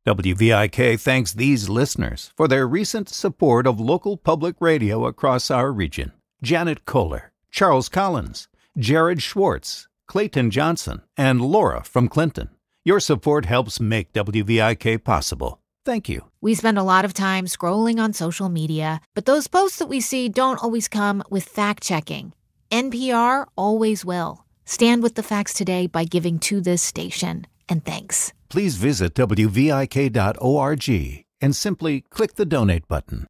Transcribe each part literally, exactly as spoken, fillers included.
W V I K thanks these listeners for their recent support of local public radio across our region. Janet Kohler, Charles Collins, Jared Schwartz, Clayton Johnson, and Laura from Clinton. Your support helps make W V I K possible. Thank you. We spend a lot of time scrolling on social media, but those posts that we see don't always come with fact-checking. N P R always will. Stand with the facts today by giving to this station. And thanks. Please visit W V I K dot org and simply click the donate button.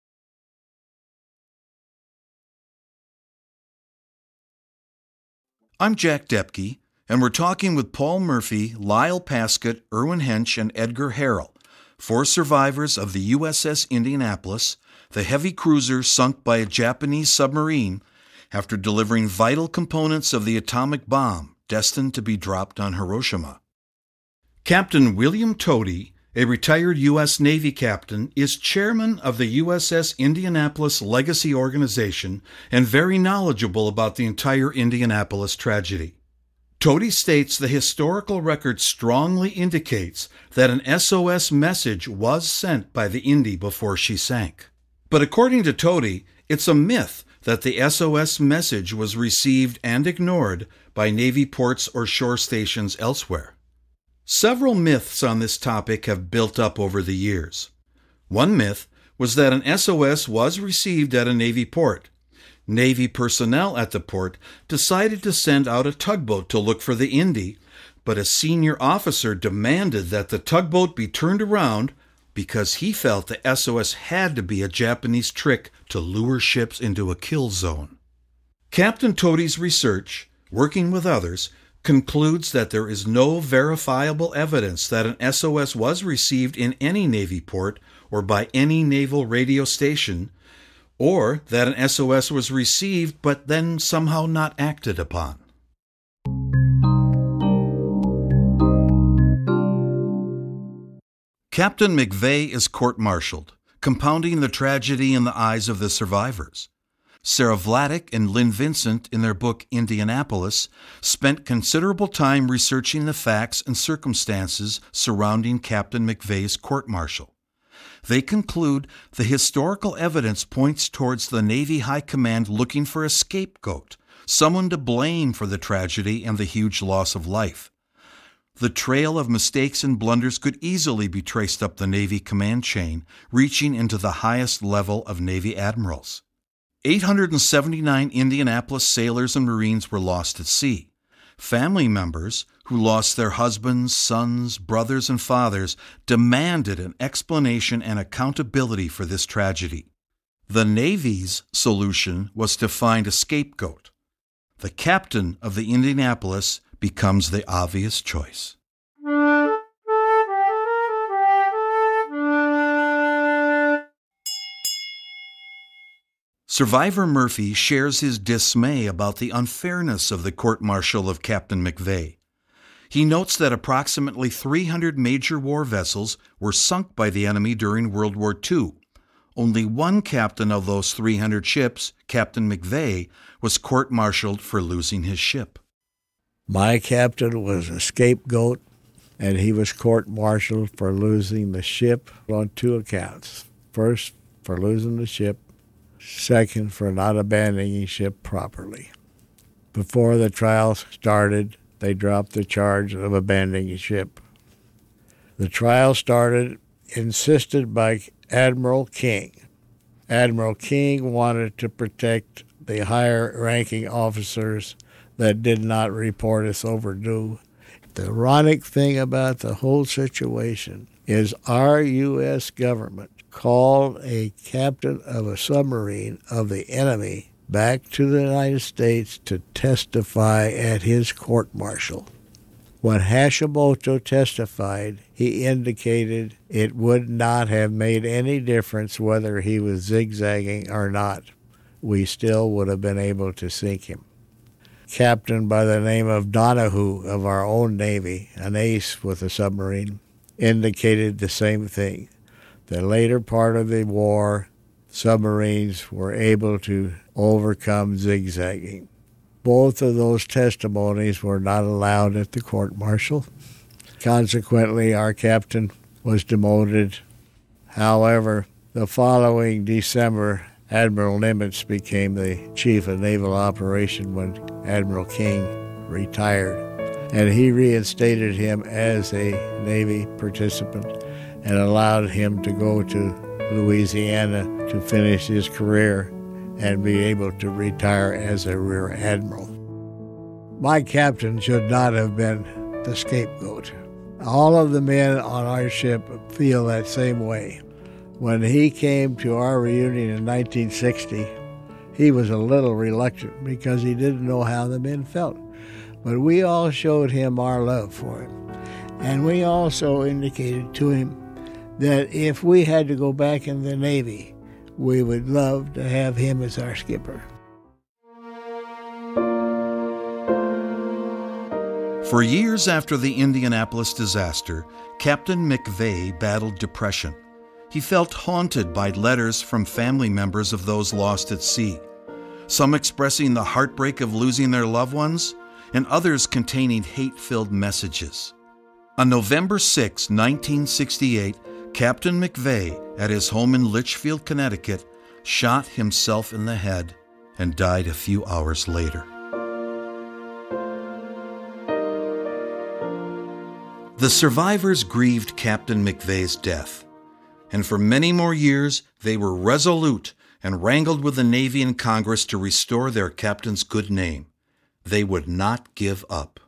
I'm Jack Depke, and we're talking with Paul Murphy, Lyle Paskett, Irwin Hench, and Edgar Harrell, four survivors of the U S S Indianapolis, the heavy cruiser sunk by a Japanese submarine after delivering vital components of the atomic bomb destined to be dropped on Hiroshima. Captain William Tody, a retired U S Navy captain, is chairman of the U S S Indianapolis Legacy Organization and very knowledgeable about the entire Indianapolis tragedy. Tody states the historical record strongly indicates that an S O S message was sent by the Indy before she sank. But according to Tody, it's a myth that the S O S message was received and ignored by Navy ports or shore stations elsewhere. Several myths on this topic have built up over the years. One myth was that an S O S was received at a Navy port. Navy personnel at the port decided to send out a tugboat to look for the Indy, but a senior officer demanded that the tugboat be turned around because he felt the S O S had to be a Japanese trick to lure ships into a kill zone. Captain Tody's research, working with others, concludes that there is no verifiable evidence that an S O S was received in any Navy port or by any naval radio station, or that an S O S was received but then somehow not acted upon. Captain McVeigh is court-martialed, compounding the tragedy in the eyes of the survivors. Sarah Vladeck and Lynn Vincent, in their book Indianapolis, spent considerable time researching the facts and circumstances surrounding Captain McVeigh's court-martial. They conclude the historical evidence points towards the Navy High Command looking for a scapegoat, someone to blame for the tragedy and the huge loss of life. The trail of mistakes and blunders could easily be traced up the Navy command chain, reaching into the highest level of Navy admirals. eight hundred seventy-nine Indianapolis sailors and Marines were lost at sea. Family members who lost their husbands, sons, brothers, and fathers demanded an explanation and accountability for this tragedy. The Navy's solution was to find a scapegoat. The captain of the Indianapolis becomes the obvious choice. Survivor Murphy shares his dismay about the unfairness of the court-martial of Captain McVeigh. He notes that approximately three hundred major war vessels were sunk by the enemy during World War Two. Only one captain of those three hundred ships, Captain McVeigh, was court-martialed for losing his ship. My captain was a scapegoat, and he was court-martialed for losing the ship on two accounts. First, for losing the ship. Second, for not abandoning ship properly. Before the trial started, they dropped the charge of abandoning ship. The trial started, insisted by Admiral King. Admiral King wanted to protect the higher-ranking officers that did not report as overdue. The ironic thing about the whole situation is our U S government called a captain of a submarine of the enemy back to the United States to testify at his court-martial. When Hashimoto testified, he indicated it would not have made any difference whether he was zigzagging or not. We still would have been able to sink him. Captain by the name of Donahue of our own Navy, an ace with a submarine, indicated the same thing. The later part of the war, submarines were able to overcome zigzagging. Both of those testimonies were not allowed at the court-martial. Consequently, our captain was demoted. However, the following December, Admiral Nimitz became the chief of naval operation when Admiral King retired. And he reinstated him as a Navy participant and allowed him to go to Louisiana to finish his career and be able to retire as a rear admiral. My captain should not have been the scapegoat. All of the men on our ship feel that same way. When he came to our reunion in nineteen sixty, he was a little reluctant because he didn't know how the men felt. But we all showed him our love for him. And we also indicated to him that if we had to go back in the Navy, we would love to have him as our skipper. For years after the Indianapolis disaster, Captain McVeigh battled depression. He felt haunted by letters from family members of those lost at sea, some expressing the heartbreak of losing their loved ones, and others containing hate-filled messages. On November sixth, nineteen sixty-eight, Captain McVeigh, at his home in Litchfield, Connecticut, shot himself in the head and died a few hours later. The survivors grieved Captain McVeigh's death, and for many more years they were resolute and wrangled with the Navy and Congress to restore their captain's good name. They would not give up.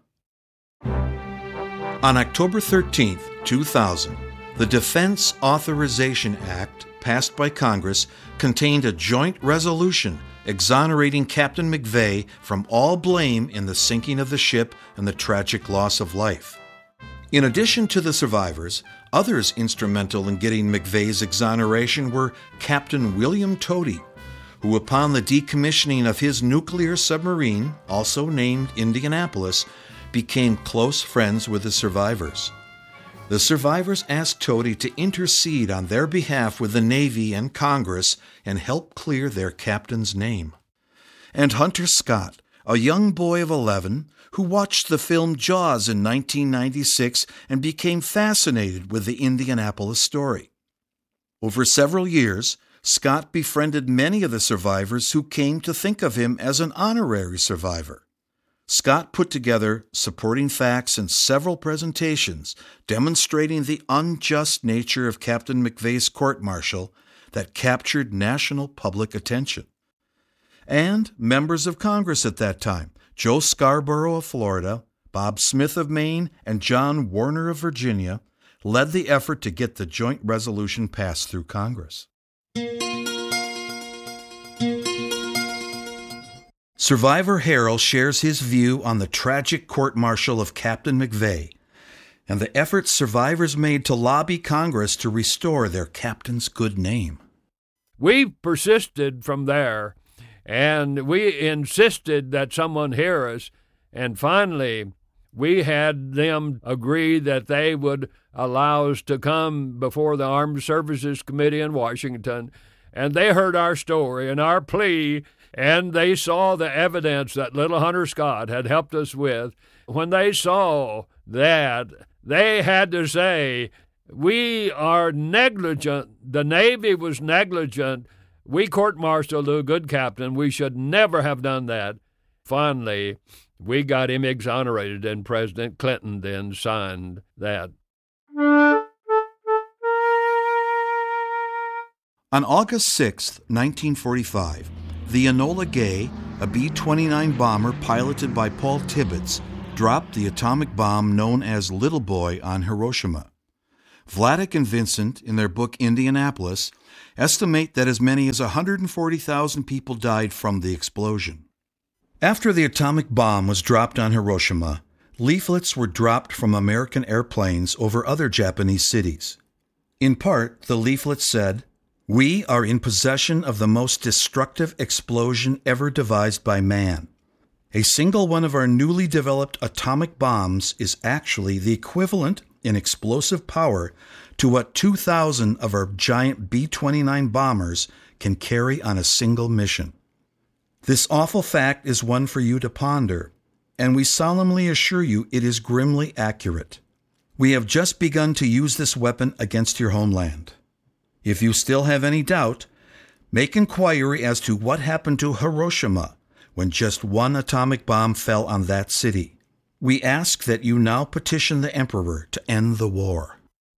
On October thirteenth, two thousand, the Defense Authorization Act, passed by Congress, contained a joint resolution exonerating Captain McVeigh from all blame in the sinking of the ship and the tragic loss of life. In addition to the survivors, others instrumental in getting McVeigh's exoneration were Captain William Tody, who upon the decommissioning of his nuclear submarine, also named Indianapolis, became close friends with the survivors. The survivors asked Tody to intercede on their behalf with the Navy and Congress and help clear their captain's name. And Hunter Scott, a young boy of eleven, who watched the film Jaws in nineteen ninety-six and became fascinated with the Indianapolis story. Over several years, Scott befriended many of the survivors who came to think of him as an honorary survivor. Scott put together supporting facts and several presentations demonstrating the unjust nature of Captain McVeigh's court-martial that captured national public attention. And members of Congress at that time, Joe Scarborough of Florida, Bob Smith of Maine, and John Warner of Virginia, led the effort to get the joint resolution passed through Congress. Survivor Harold shares his view on the tragic court-martial of Captain McVeigh and the efforts survivors made to lobby Congress to restore their captain's good name. We persisted from there, and we insisted that someone hear us, and finally we had them agree that they would allow us to come before the Armed Services Committee in Washington, and they heard our story and our plea, and they saw the evidence that little Hunter Scott had helped us with. When they saw that, they had to say, we are negligent. The Navy was negligent. We court-martialed a good captain. We should never have done that. Finally, we got him exonerated, and President Clinton then signed that. On August sixth, nineteen forty-five, the Enola Gay, a B twenty-nine bomber piloted by Paul Tibbets, dropped the atomic bomb known as Little Boy on Hiroshima. Vladek and Vincent, in their book Indianapolis, estimate that as many as one hundred forty thousand people died from the explosion. After the atomic bomb was dropped on Hiroshima, leaflets were dropped from American airplanes over other Japanese cities. In part, the leaflets said, "We are in possession of the most destructive explosion ever devised by man. A single one of our newly developed atomic bombs is actually the equivalent in explosive power to what two thousand of our giant B twenty-nine bombers can carry on a single mission. This awful fact is one for you to ponder, and we solemnly assure you it is grimly accurate. We have just begun to use this weapon against your homeland. If you still have any doubt, make inquiry as to what happened to Hiroshima when just one atomic bomb fell on that city. We ask that you now petition the Emperor to end the war.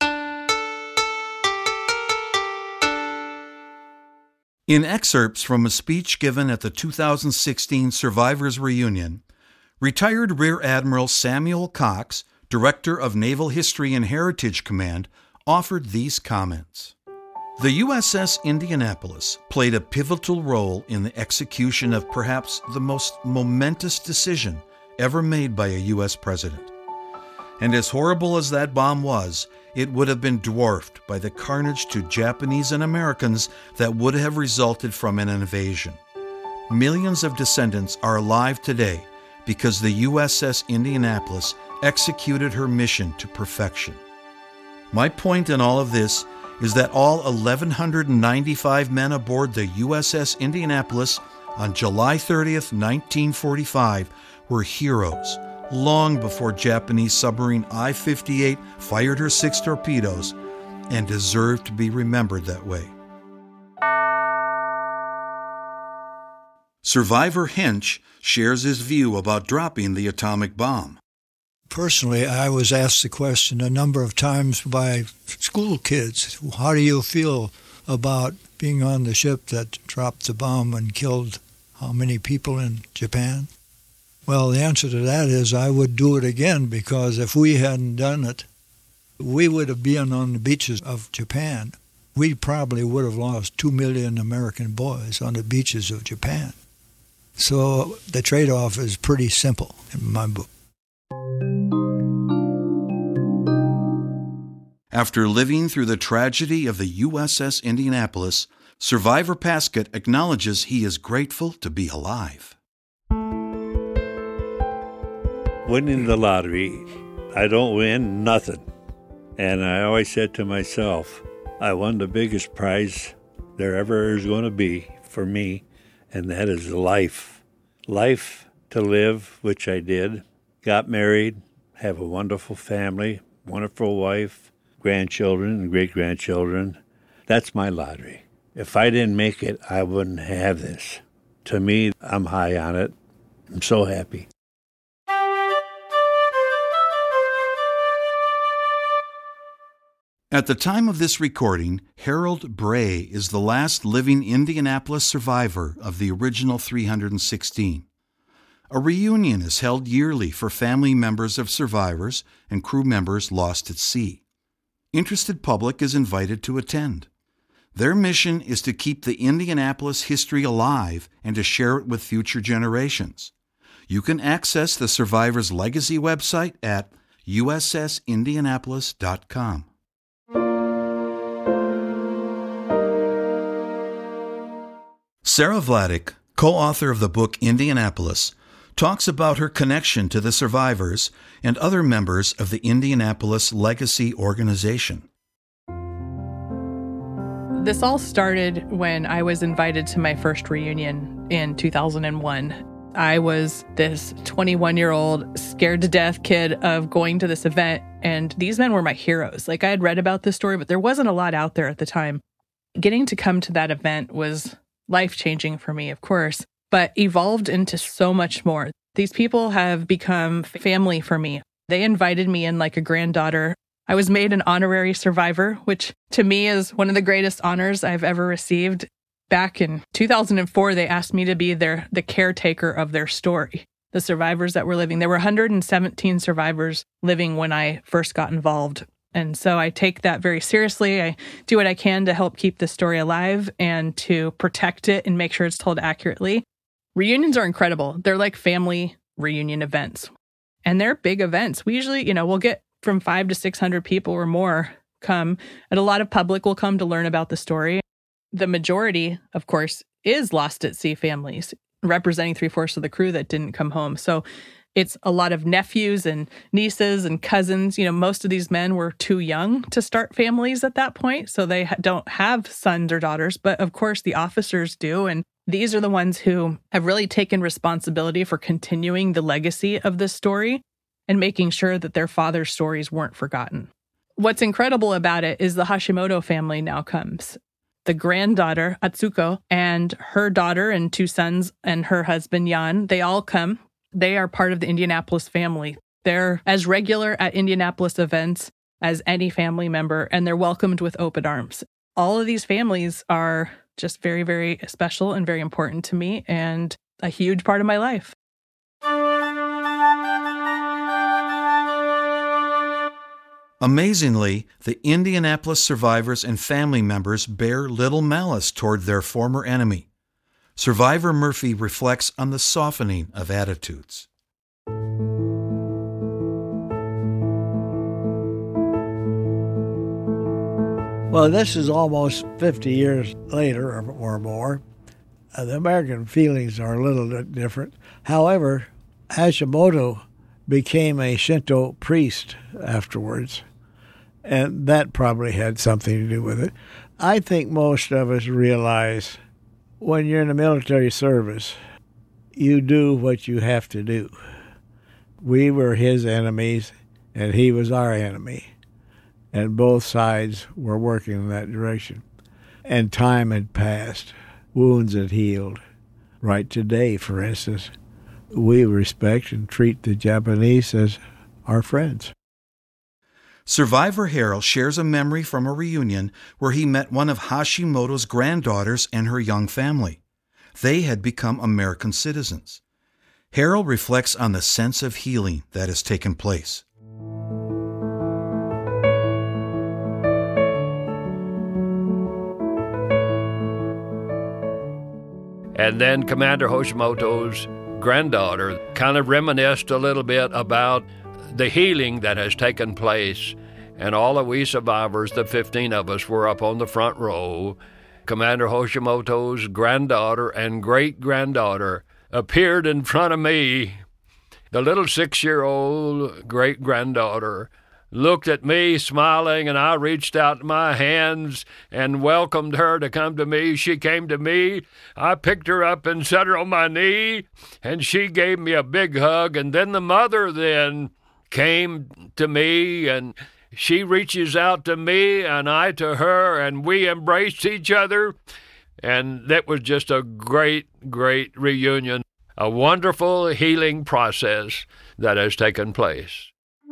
In excerpts from a speech given at the two thousand sixteen Survivors Reunion, retired Rear Admiral Samuel Cox, Director of Naval History and Heritage Command, offered these comments. The U S S Indianapolis played a pivotal role in the execution of perhaps the most momentous decision ever made by a U S president. And as horrible as that bomb was, it would have been dwarfed by the carnage to Japanese and Americans that would have resulted from an invasion. Millions of descendants are alive today because the U S S Indianapolis executed her mission to perfection. My point in all of this is that all one thousand one hundred ninety-five men aboard the U S S Indianapolis on July thirtieth, nineteen forty-five were heroes long before Japanese submarine I fifty-eight fired her six torpedoes, and deserve to be remembered that way. Survivor Hench shares his view about dropping the atomic bomb. Personally, I was asked the question a number of times by school kids, how do you feel about being on the ship that dropped the bomb and killed how many people in Japan? Well, the answer to that is I would do it again, because if we hadn't done it, we would have been on the beaches of Japan. We probably would have lost two million American boys on the beaches of Japan. So the trade-off is pretty simple in my book. After living through the tragedy of the U S S Indianapolis, Survivor Paskett acknowledges he is grateful to be alive. Winning the lottery, I don't win nothing. And I always said to myself, I won the biggest prize there ever is going to be for me, and that is life. Life to live, which I did. Got married, have a wonderful family, wonderful wife, grandchildren and great-grandchildren. That's my lottery. If I didn't make it, I wouldn't have this. To me, I'm high on it. I'm so happy. At the time of this recording, Harold Bray is the last living Indianapolis survivor of the original three hundred sixteen. A reunion is held yearly for family members of survivors and crew members lost at sea. Interested public is invited to attend. Their mission is to keep the Indianapolis history alive and to share it with future generations. You can access the Survivors Legacy website at U S S indianapolis dot com. Sarah Vladeck, co-author of the book Indianapolis, talks about her connection to the survivors and other members of the Indianapolis Legacy organization. This all started when I was invited to my first reunion in two thousand one. I was this twenty-one-year-old scared to death kid of going to this event, and these men were my heroes. Like, I had read about this story, but there wasn't a lot out there at the time. Getting to come to that event was life-changing for me, of course, but evolved into so much more. These people have become family for me. They invited me in like a granddaughter. I was made an honorary survivor, which to me is one of the greatest honors I've ever received. Back in two thousand four, they asked me to be their the caretaker of their story, the survivors that were living. There were one hundred seventeen survivors living when I first got involved. And so I take that very seriously. I do what I can to help keep the story alive and to protect it and make sure it's told accurately. Reunions are incredible. They're like family reunion events. And they're big events. We usually, you know, we'll get from five to six hundred people or more come, and a lot of public will come to learn about the story. The majority, of course, is lost at sea families, representing three-fourths of the crew that didn't come home. So it's a lot of nephews and nieces and cousins. You know, most of these men were too young to start families at that point, so they ha- don't have sons or daughters. But of course, the officers do. And these are the ones who have really taken responsibility for continuing the legacy of this story. and making sure that their father's stories weren't forgotten. What's incredible about it is the Hashimoto family now comes. The granddaughter, Atsuko, and her daughter and two sons and her husband, Jan, they all come. They are part of the Indianapolis family. They're as regular at Indianapolis events as any family member, and they're welcomed with open arms. All of these families are just very, very special and very important to me and a huge part of my life. Amazingly, the Indianapolis survivors and family members bear little malice toward their former enemy. Survivor Murphy reflects on the softening of attitudes. Well, this is almost fifty years later or, or more. Uh, the American feelings are a little bit different. However, Hashimoto became a Shinto priest afterwards, and that probably had something to do with it. I think most of us realize when you're in the military service, you do what you have to do. We were his enemies, and he was our enemy, and both sides were working in that direction. And time had passed. Wounds had healed. Right today, for instance, we respect and treat the Japanese as our friends. Survivor Harold shares a memory from a reunion where he met one of Hashimoto's granddaughters and her young family. They had become American citizens. Harold reflects on the sense of healing that has taken place. And then Commander Hashimoto's granddaughter kind of reminisced a little bit about the healing that has taken place. And all of we survivors, the fifteen of us, were up on the front row. Commander Hashimoto's granddaughter and great-granddaughter appeared in front of me. The little six-year-old great-granddaughter looked at me smiling, and I reached out my hands and welcomed her to come to me. She came to me. I picked her up and set her on my knee, and she gave me a big hug. And then the mother then came to me, and she reaches out to me, and I to her, and we embraced each other. And that was just a great, great reunion, a wonderful healing process that has taken place.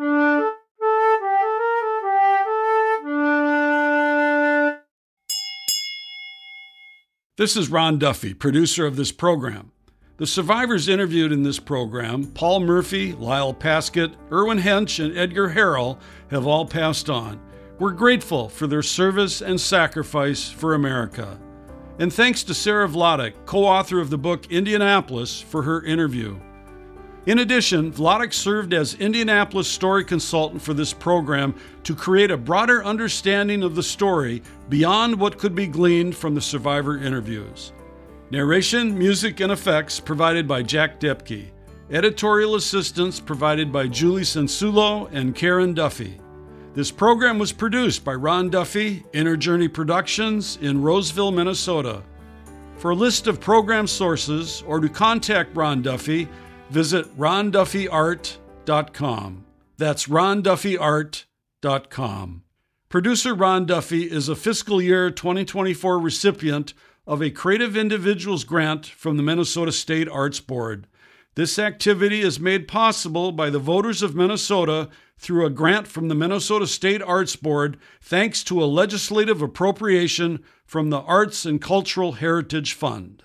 This is Ron Duffy, producer of this program. The survivors interviewed in this program, Paul Murphy, Lyle Paskett, Erwin Hench, and Edgar Harrell, have all passed on. We're grateful for their service and sacrifice for America. And thanks to Sarah Vladeck, co-author of the book Indianapolis, for her interview. In addition, Vladeck served as Indianapolis story consultant for this program to create a broader understanding of the story beyond what could be gleaned from the survivor interviews. Narration, music, and effects provided by Jack Depke. Editorial assistance provided by Julie Sensulo and Karen Duffy. This program was produced by Ron Duffy, Inner Journey Productions in Roseville, Minnesota. For a list of program sources or to contact Ron Duffy, visit ron duffy art dot com. That's ron duffy art dot com. Producer Ron Duffy is a fiscal year twenty twenty-four recipient of a Creative Individuals grant from the Minnesota State Arts Board. This activity is made possible by the voters of Minnesota through a grant from the Minnesota State Arts Board, thanks to a legislative appropriation from the Arts and Cultural Heritage Fund.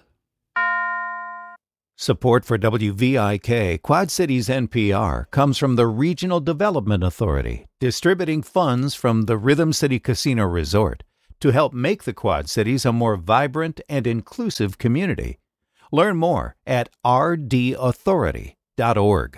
Support for W V I K, Quad Cities N P R, comes from the Regional Development Authority, distributing funds from the Rhythm City Casino Resort to help make the Quad Cities a more vibrant and inclusive community. Learn more at r d authority dot org.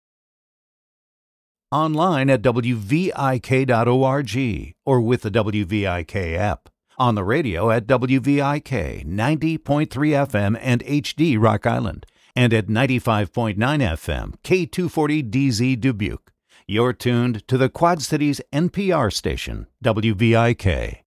Online at w v i k dot org or with the W V I K app. On the radio at W V I K ninety point three F M and H D Rock Island, and at ninety-five point nine F M K two forty D Z Dubuque. You're tuned to the Quad Cities N P R station, W V I K.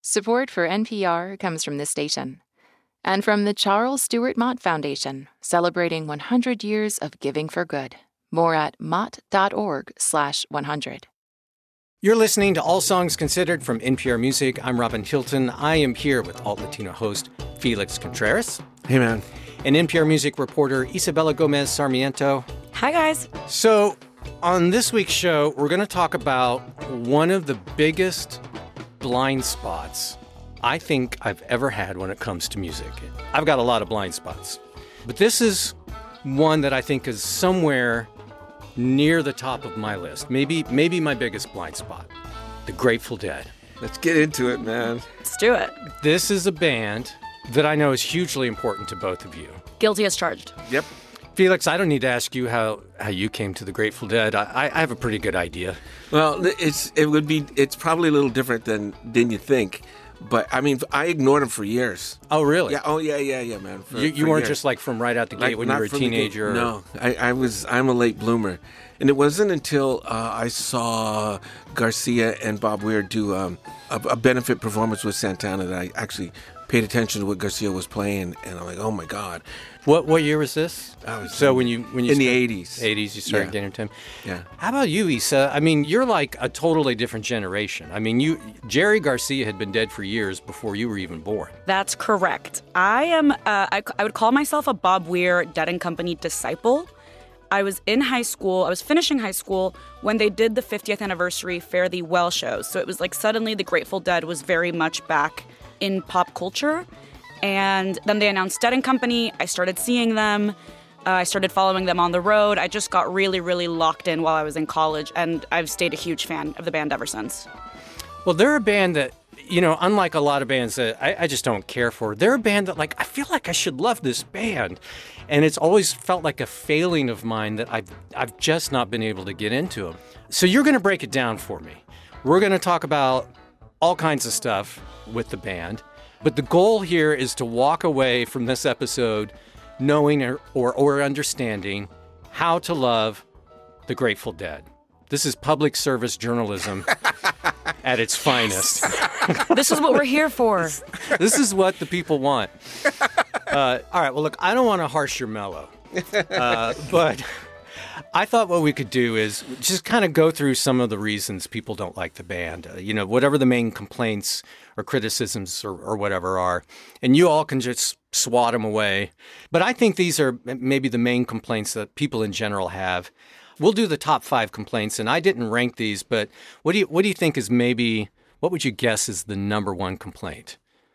Support for N P R comes from this station and from the Charles Stewart Mott Foundation, celebrating one hundred years of giving for good. More at mott.org slash 100. You're listening to All Songs Considered from N P R Music. I'm Robin Hilton. I am here with Alt Latino host Felix Contreras. Hey, man. And N P R Music reporter Isabella Gomez Sarmiento. Hi, guys. So, on this week's show, we're going to talk about one of the biggest blind spots I think I've ever had when it comes to music. I've got a lot of blind spots, but this is one that I think is somewhere near the top of my list. Maybe, maybe my biggest blind spot, the Grateful Dead. Let's get into it, man. Let's do it. This is a band that I know is hugely important to both of you. Guilty as charged. Yep. Felix, I don't need to ask you how, how you came to the Grateful Dead. I, I have a pretty good idea. Well, it's it would be it's probably a little different than than you think. But I mean, I ignored them for years. Oh, really? Yeah. Oh, yeah, yeah, yeah, man. For, you you for weren't years. just like from right out the gate like, when you were a teenager? No, I, I was. I'm a late bloomer, and it wasn't until uh, I saw Garcia and Bob Weir do um, a, a benefit performance with Santana that I actually paid attention to what Garcia was playing, and I'm like, oh my God. What what year was this? I was so in, when you when you in started, the eighties. eighties, you started yeah. getting into him. Yeah. How about you, Issa? I mean, you're like a totally different generation. I mean, you Jerry Garcia had been dead for years before you were even born. That's correct. I am. Uh, I, I would call myself a Bob Weir Dead and Company disciple. I was in high school. I was finishing high school when they did the fiftieth anniversary Fare Thee Well shows. So it was like suddenly the Grateful Dead was very much back in pop culture. And then they announced Dead and Company. I started seeing them. Uh, I started following them on the road. I just got really, really locked in while I was in college, and I've stayed a huge fan of the band ever since. Well, they're a band that, you know, unlike a lot of bands that I, I just don't care for, they're a band that, like, I feel like I should love this band. And it's always felt like a failing of mine that I've, I've just not been able to get into them. So you're going to break it down for me. We're going to talk about all kinds of stuff with the band. But the goal here is to walk away from this episode knowing or, or, or understanding how to love the Grateful Dead. This is public service journalism at its finest. This is what we're here for. This is what the people want. Uh, all right, well, look, I don't want to harsh your mellow, uh, but I thought what we could do is just kind of go through some of the reasons people don't like the band, uh, you know, whatever the main complaints or criticisms or, or whatever are, and you all can just swat them away. But I think these are maybe the main complaints that people in general have. We'll do the top five complaints, and I didn't rank these, but what do you what do you think is maybe, what would you guess is the number one complaint?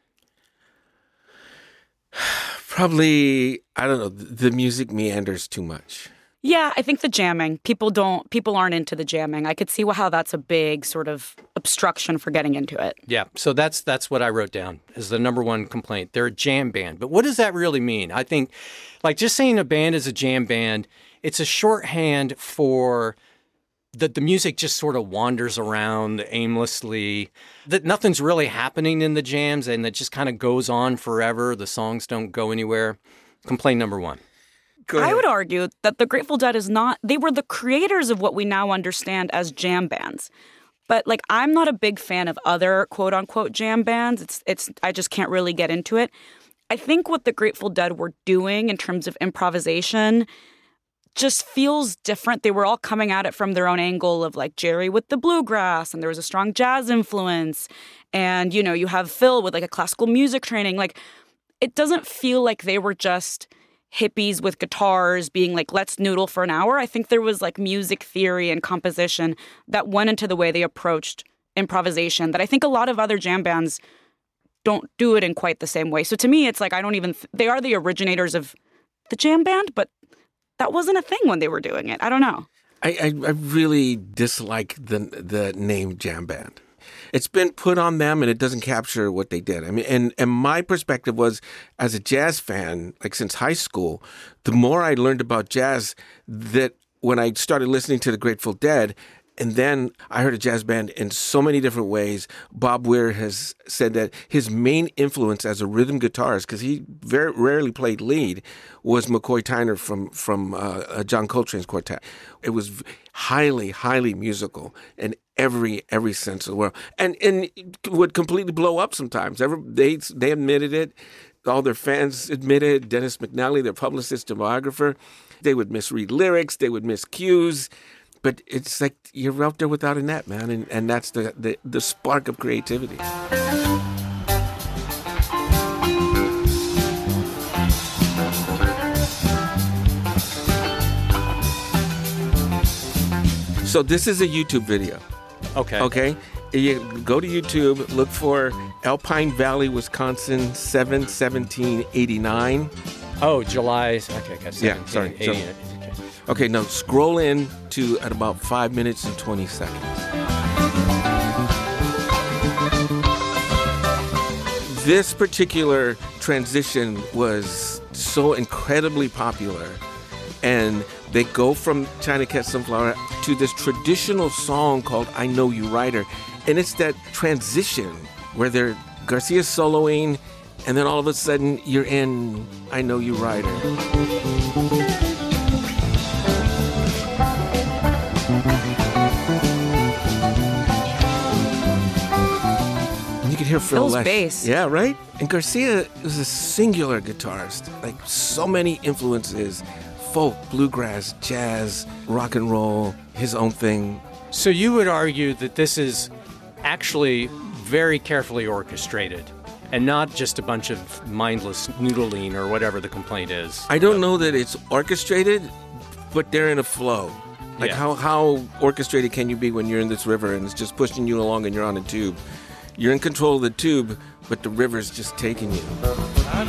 Probably, I don't know, the music meanders too much. Yeah, I think the jamming. People don't, people aren't into the jamming. I could see how that's a big sort of obstruction for getting into it. Yeah, so that's that's what I wrote down as the number one complaint. They're a jam band. But what does that really mean? I think, like, just saying a band is a jam band, it's a shorthand for that the music just sort of wanders around aimlessly, that nothing's really happening in the jams, and it just kind of goes on forever. The songs don't go anywhere. Complaint number one. I would argue that the Grateful Dead is not, they were the creators of what we now understand as jam bands. But, like, I'm not a big fan of other quote-unquote jam bands. It's, it's, I just can't really get into it. I think what the Grateful Dead were doing in terms of improvisation just feels different. They were all coming at it from their own angle of, like, Jerry with the bluegrass, and there was a strong jazz influence. And, you know, you have Phil with, like, a classical music training. Like, it doesn't feel like they were just hippies with guitars being like, let's noodle for an hour. I think there was like music theory and composition that went into the way they approached improvisation that I think a lot of other jam bands don't do it in quite the same way. So to me, it's like, I don't even, th- they are the originators of the jam band, but that wasn't a thing when they were doing it. I don't know. I, I, I really dislike the the name jam band. It's been put on them, and it doesn't capture what they did. I mean, and, and my perspective was, as a jazz fan, like since high school, the more I learned about jazz, that when I started listening to the Grateful Dead, and then I heard a jazz band in so many different ways. Bob Weir has said that his main influence as a rhythm guitarist, because he very rarely played lead, was McCoy Tyner from from uh, John Coltrane's quartet. It was highly, highly musical, and every every sense of the world, and and it would completely blow up sometimes. Every, they they admitted it. All their fans admitted. Dennis McNally, their publicist and biographer, they would misread lyrics. They would miss cues. But it's like you're out there without a net, man, and, and that's the, the, the spark of creativity. So this is a YouTube video. Okay. Okay? You go to YouTube, look for Alpine Valley, Wisconsin, seven seventeen eighty-nine. Oh, July. Okay, got Yeah, sorry. eighty-nine. So, okay, now scroll in to at about five minutes and twenty seconds. This particular transition was so incredibly popular, and they go from China Cat Sunflower to this traditional song called I Know You Rider. And it's that transition where they're Garcia's soloing, and then all of a sudden you're in I Know You Rider. And you can hear Phil Phil's Lesh. bass. Yeah, right? And Garcia is a singular guitarist, like so many influences. Folk, bluegrass, jazz, rock and roll, his own thing. So you would argue that this is actually very carefully orchestrated and not just a bunch of mindless noodling or whatever the complaint is. I don't know that it's orchestrated, but they're in a flow. Like Yeah. how, how orchestrated can you be when you're in this river and it's just pushing you along and you're on a tube? You're in control of the tube, but the river's just taking you.